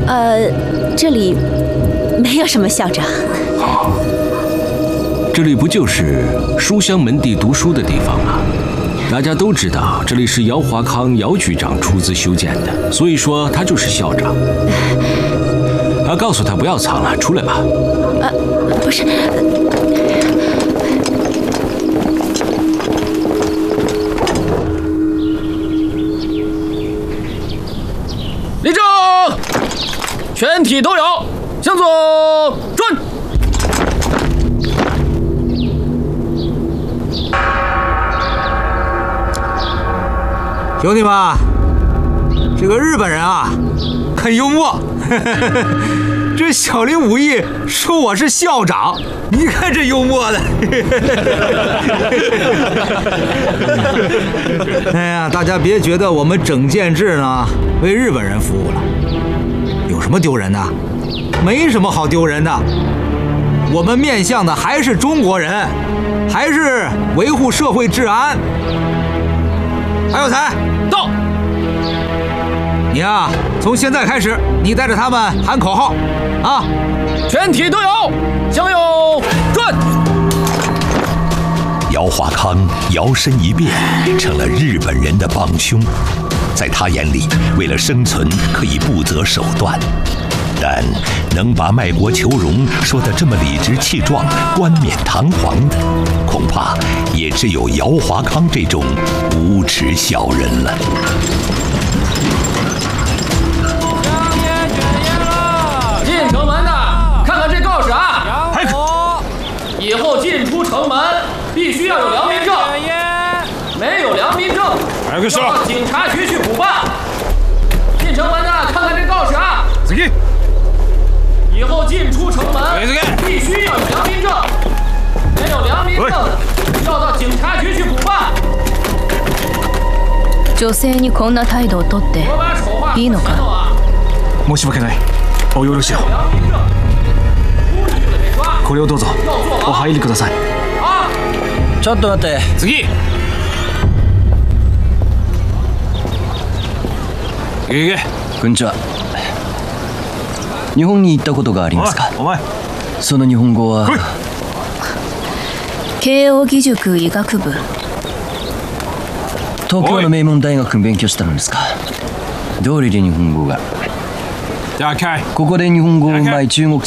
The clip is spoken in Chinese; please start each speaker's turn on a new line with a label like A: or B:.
A: 这里没有什么校长。
B: 这里不就是书香门第读书的地方吗？大家都知道这里是姚华康姚局长出资修建的，所以说他就是校长。告诉他不要藏了，出来吧。
A: 不是。
C: 立正，全体都有，向左转。
D: 兄弟们，这个日本人啊，很幽默。这小林武艺说我是校长，你看这幽默的。哎呀，大家别觉得我们整建制呢为日本人服务了，有什么丢人的？没什么好丢人的。我们面向的还是中国人，还是维护社会治安。还有才
C: 到。
D: 你呀，从现在开始，你带着他们喊口号，啊！
C: 全体都有，向右转。
E: 姚华康摇身一变成了日本人的帮凶，在他眼里，为了生存可以不择手段，但能把卖国求荣说得这么理直气壮、冠冕堂皇的，恐怕也只有姚华康这种无耻小人了。
C: 进城门的，看看这告示啊！以后进出城门必须要有良民证，没有良民证要到警察局去补办。进城门的，看看这告示啊！以后进出城门必须要有良民证，没有良民证的要到警察局去补办。
A: 女性にこんな態度をとっていいのか？
F: 申し訳ない。お許しを。これをどうぞ。お入りください。
C: ちょっと待って。次。
G: こんにちは。日本に行ったことがありますか？
F: お前。
G: その日本語は。
A: 慶應義塾医学部。
G: 東京の名門大学に勉強したのですか？どうりで日本語が。ここで日本語をうまい中国